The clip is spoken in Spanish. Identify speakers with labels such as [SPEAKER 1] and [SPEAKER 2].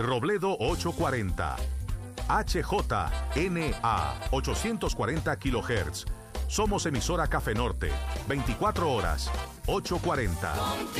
[SPEAKER 1] Robledo 840. HJNA 840 kHz. Somos emisora Café Norte. 24 horas. 840.